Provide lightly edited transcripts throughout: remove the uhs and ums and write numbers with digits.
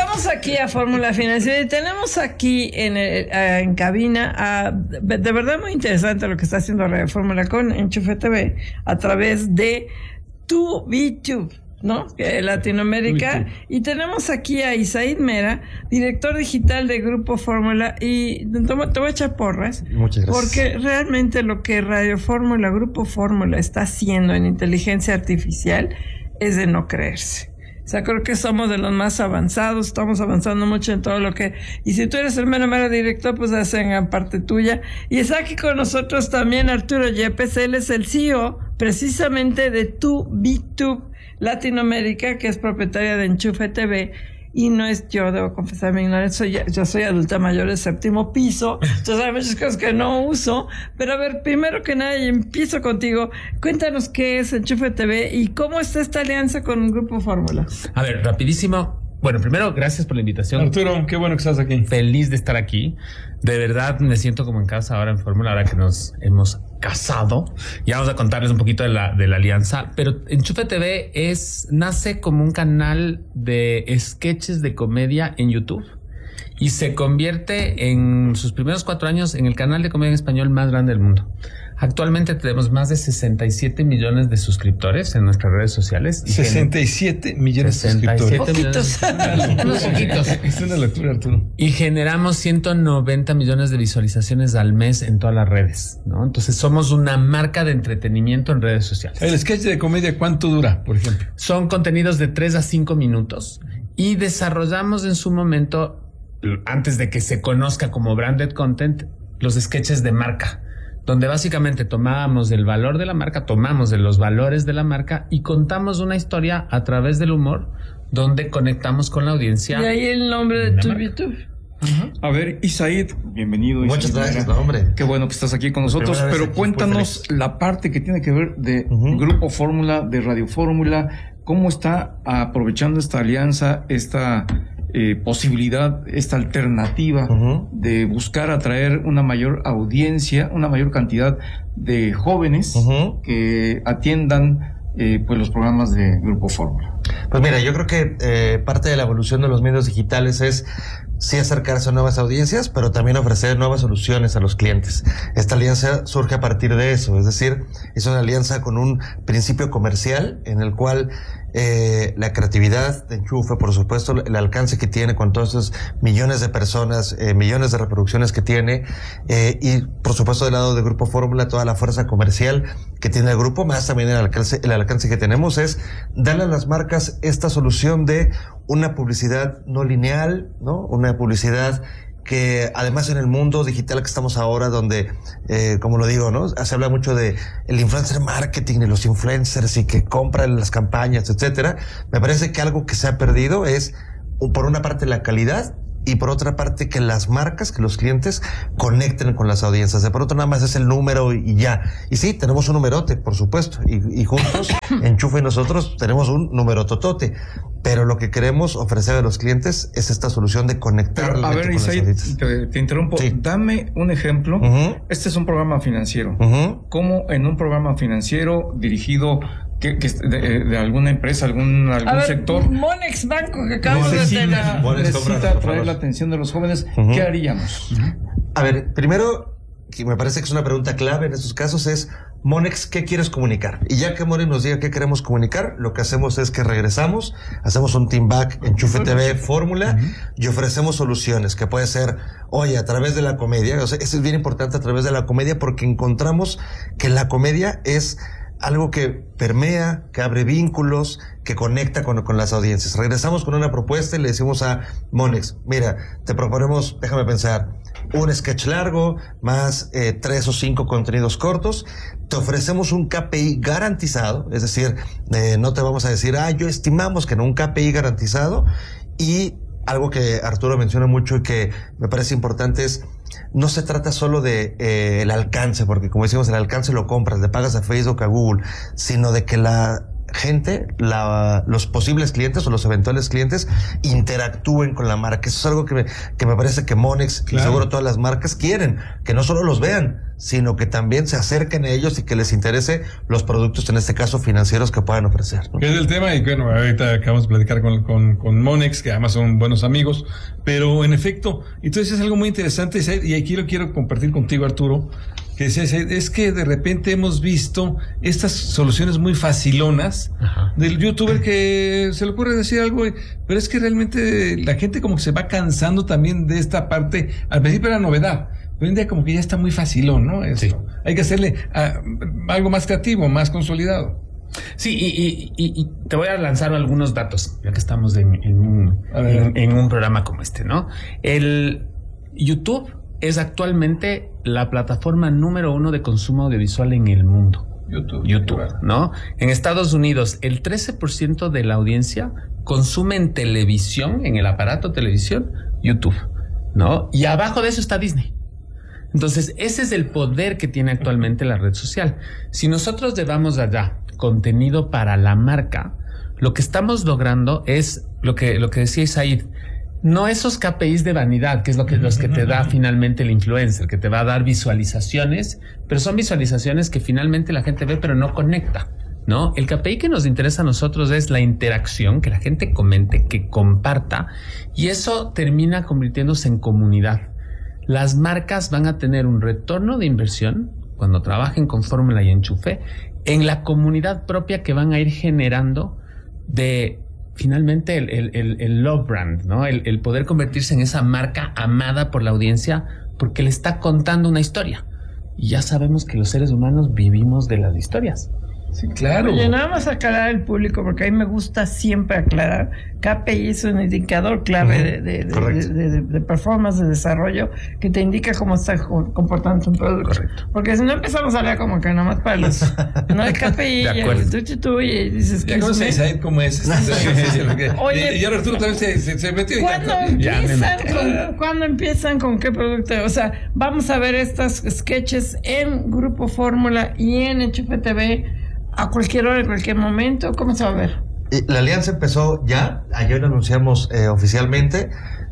Regresamos aquí a Fórmula Financiera y tenemos aquí en cabina de verdad muy interesante lo que está haciendo Radio Fórmula con Enchufe TV a través de VTube, ¿no? Latinoamérica. Y tenemos aquí a Isaid Mera, director digital de Grupo Fórmula, y te voy a echar porras. Muchas gracias. Porque realmente lo que Radio Fórmula, Grupo Fórmula está haciendo en inteligencia artificial es de no creerse. O sea, creo que somos de los más avanzados, estamos avanzando mucho en todo lo que... Y si tú eres el mero director, pues hacen parte tuya. Y está aquí con nosotros también Arturo Yepes, él es el CEO precisamente de VTube Latinoamérica, que es propietaria de Enchufe TV. Y no es, yo debo confesar mi ignorancia, yo soy adulta mayor del 7º piso, entonces hay muchas cosas que no uso, pero a ver, primero que nada, y empiezo contigo, cuéntanos qué es Enchufe TV y cómo está esta alianza con Grupo Fórmula. A ver, rapidísimo. Bueno, primero, gracias por la invitación. Arturo, qué bueno que estás aquí. Feliz de estar aquí. De verdad, me siento como en casa ahora en Fórmula, ahora que nos hemos casado. Ya vamos a contarles un poquito de la alianza. Pero Enchufe TV nace como un canal de sketches de comedia en YouTube. Y se convierte en sus primeros 4 años en el canal de comedia en español más grande del mundo. Actualmente tenemos más de 67 millones de suscriptores en nuestras redes sociales. 67 millones de suscriptores. Poquitos. Unos poquitos. Es una locura, Arturo. Y generamos 190 millones de visualizaciones al mes en todas las redes, ¿no? Entonces somos una marca de entretenimiento en redes sociales. El sketch de comedia, ¿cuánto dura, por ejemplo? Son contenidos de 3 a 5 minutos y desarrollamos en su momento, antes de que se conozca como branded content, los sketches de marca, donde básicamente tomábamos el valor de la marca, tomamos de los valores de la marca y contamos una historia a través del humor, donde conectamos con la audiencia. Y ahí el nombre de tu YouTube. A ver, Isaid, bienvenido. Muchas Isaid, gracias, hombre. Qué bueno que estás aquí con nosotros, pero cuéntanos la parte que tiene que ver de Grupo Fórmula, de Radio Fórmula, cómo está aprovechando esta alianza, esta posibilidad, esta alternativa de buscar atraer una mayor audiencia, una mayor cantidad de jóvenes que atiendan pues los programas de Grupo Fórmula. Pues mira, yo creo que parte de la evolución de los medios digitales es sí acercarse a nuevas audiencias, pero también ofrecer nuevas soluciones a los clientes. Esta alianza surge a partir de eso, es decir, es una alianza con un principio comercial en el cual la creatividad de Enchufe, por supuesto, el alcance que tiene con todos esos millones de personas, millones de reproducciones que tiene, y por supuesto del lado de Grupo Fórmula, toda la fuerza comercial que tiene el grupo, más también el alcance que tenemos, es darle a las marcas esta solución de una publicidad no lineal, ¿no? Una publicidad que además en el mundo digital que estamos ahora, donde, como lo digo, ¿no? Se habla mucho de el influencer marketing y los influencers y que compran las campañas, etcétera. Me parece que algo que se ha perdido es, por una parte, la calidad, y por otra parte que las marcas, que los clientes conecten con las audiencias. De por otro nada más es el número y ya. Y sí, tenemos un numerote, por supuesto, y juntos, Enchufe y nosotros tenemos un numerototote. Pero lo que queremos ofrecer a los clientes es esta solución de conectar. A ver, Isaid, te interrumpo. Sí. Dame un ejemplo. Este es un programa financiero. ¿Cómo en un programa financiero dirigido de alguna empresa, algún sector Monex Banco, que acabamos de tener. necesita atraer la atención de los jóvenes? ¿Qué haríamos? A ver, primero, que me parece que es una pregunta clave en estos casos, es Monex, ¿qué quieres comunicar? Y ya que Monex nos diga qué queremos comunicar, lo que hacemos es que regresamos, hacemos un team back en Enchufe TV Fórmula y ofrecemos soluciones que puede ser, oye, a través de la comedia. O sea, eso es bien importante, a través de la comedia, porque encontramos que la comedia es algo que permea, que abre vínculos, que conecta con las audiencias. Regresamos con una propuesta y le decimos a Monex, mira, te proponemos, déjame pensar, un sketch largo, más 3 o 5 contenidos cortos. Te ofrecemos un KPI garantizado, es decir, no te vamos a decir, yo estimamos que no, un KPI garantizado. Y algo que Arturo menciona mucho y que me parece importante es, no se trata solo de el alcance, porque como decimos, el alcance lo compras, le pagas a Facebook, a Google, sino de que la gente, los posibles clientes o los eventuales clientes interactúen con la marca. Eso es algo que me parece que Monex y seguro todas las marcas quieren, que no solo los vean, sino que también se acerquen a ellos y que les interese los productos, en este caso financieros, que puedan ofrecer, ¿no? Que es el tema, y bueno, ahorita acabamos de platicar con Monex, que además son buenos amigos, pero en efecto, entonces es algo muy interesante, y aquí lo quiero compartir contigo, Arturo, que decías, es que de repente hemos visto estas soluciones muy facilonas del youtuber que se le ocurre decir algo, pero es que realmente la gente como que se va cansando también de esta parte. Al principio era novedad, pero hoy en día como que ya está muy facilón, ¿no? Esto. Sí. Hay que hacerle algo más creativo, más consolidado. Sí, y te voy a lanzar algunos datos, ya que estamos en un programa como este, ¿no? El YouTube es actualmente la plataforma número 1 de consumo audiovisual en el mundo. YouTube, ¿no? En Estados Unidos, el 13% de la audiencia consume en televisión, en el aparato televisión, YouTube, ¿no? Y abajo de eso está Disney. Entonces, ese es el poder que tiene actualmente la red social. Si nosotros llevamos allá contenido para la marca, lo que estamos logrando es lo que decía Said. No esos KPIs de vanidad, que es los que te da finalmente el influencer, que te va a dar visualizaciones, pero son visualizaciones que finalmente la gente ve pero no conecta, ¿no? El KPI que nos interesa a nosotros es la interacción, que la gente comente, que comparta, y eso termina convirtiéndose en comunidad. Las marcas van a tener un retorno de inversión cuando trabajen con Fórmula y Enchufe en la comunidad propia que van a ir generando de finalmente el love brand, ¿no? El poder convertirse en esa marca amada por la audiencia porque le está contando una historia. Y ya sabemos que los seres humanos vivimos de las historias. Sí, claro. Oye, nada más aclarar al público, porque a mí me gusta siempre aclarar. KPI es un indicador clave de performance, de desarrollo, que te indica cómo está comportando un producto. Correcto. Porque si no empezamos a hablar como que nada más para los... No hay KPI, y dices que... ¿Cómo se dice? ¿Cómo es? Oye, y ahora Arturo también se metió. ¿Cuándo empiezan con qué producto? O sea, vamos a ver estos sketches en Grupo Fórmula y en Enchufe TV a cualquier hora, en cualquier momento. ¿Cómo se va a ver? La alianza empezó ya, ayer lo anunciamos oficialmente,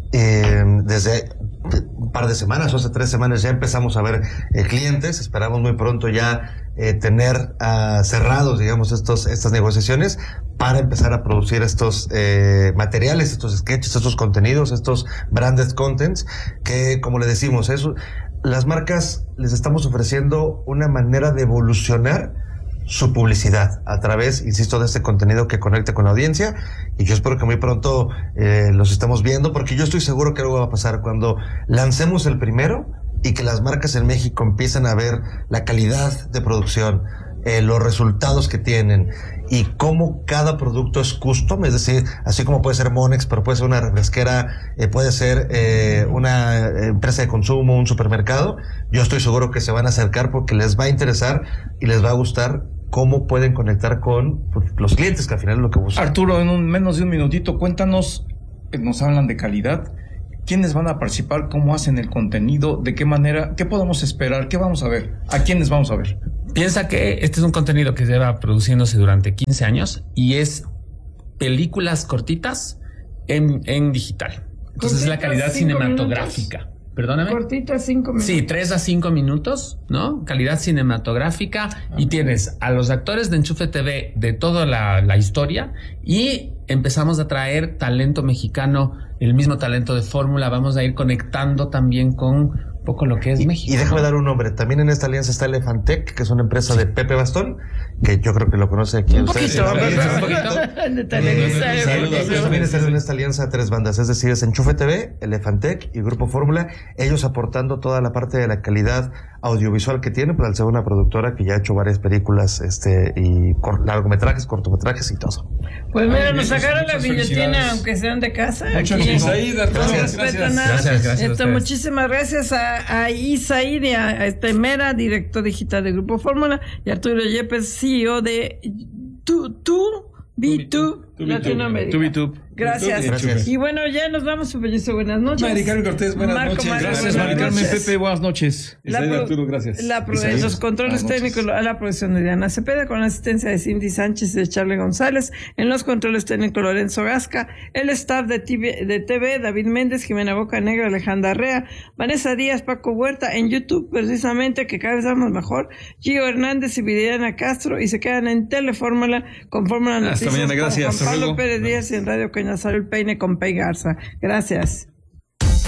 desde un par de semanas o hace 3 semanas ya empezamos a ver clientes. Esperamos muy pronto ya tener cerrados, digamos, estas negociaciones para empezar a producir estos materiales, estos sketches, estos contenidos, estos branded contents, que, como le decimos, las marcas les estamos ofreciendo una manera de evolucionar su publicidad a través, insisto, de este contenido que conecte con la audiencia, y yo espero que muy pronto los estemos viendo, porque yo estoy seguro que algo va a pasar cuando lancemos el primero y que las marcas en México empiecen a ver la calidad de producción, los resultados que tienen y cómo cada producto es custom, es decir, así como puede ser Monex, pero puede ser una refresquera, puede ser una empresa de consumo, un supermercado. Yo estoy seguro que se van a acercar porque les va a interesar y les va a gustar cómo pueden conectar con los clientes, que al final es lo que buscan. Arturo, en menos de un minutito, cuéntanos, nos hablan de calidad, ¿quiénes van a participar? ¿Cómo hacen el contenido? ¿De qué manera? ¿Qué podemos esperar? ¿Qué vamos a ver? ¿A quiénes vamos a ver? Piensa que este es un contenido que lleva produciéndose durante 15 años y es películas cortitas en digital. Entonces es la calidad cinematográfica. Minutos. Perdóname. Cortita, 5 minutos. Sí, 3 a 5 minutos, ¿no? Calidad cinematográfica. Y tienes a los actores de Enchufe TV de toda la historia, y empezamos a traer talento mexicano, el mismo talento de Fórmula. Vamos a ir conectando también con un poco lo que es México. Y déjame dar un nombre. También en esta alianza está Elefantec, que es una empresa de Pepe Bastón, que yo creo que lo conoce aquí. Un poquito. También están en esta alianza de 3 bandas, es decir, es Enchufe TV, Elefantec y Grupo Fórmula, ellos aportando toda la parte de la calidad audiovisual que tienen, al ser una productora que ya ha hecho varias películas y largometrajes, cortometrajes y todo. Pues mira, nos sacaron la billetina, aunque sean de casa. Gracias. Muchísimas gracias a Isaid, a Mera, director digital de Grupo Fórmula, y Arturo Yepes, CEO de B2 Latinoamérica. TubiTube. Gracias. Y bueno, ya nos vamos, Bellizo. Buenas noches. Mari Carmen Cortés, buenas noches. Gracias, Mari Carmen. Pepe, buenas noches. Arturo, gracias. Los controles técnicos a la producción de Diana Cepeda, con la asistencia de Cindy Sánchez y de Charlie González. En los controles técnicos Lorenzo Gasca. El staff de TV, David Méndez, Jimena Bocanegra, Alejandra Arrea, Vanessa Díaz, Paco Huerta. En YouTube, precisamente, que cada vez vamos mejor, Gio Hernández y Viridiana Castro. Y se quedan en Telefórmula con Fórmula Noticias. Hasta mañana, gracias. Juan Pablo Pérez Díaz y en Radio Cañazario El Peine con Pei Garza. Gracias.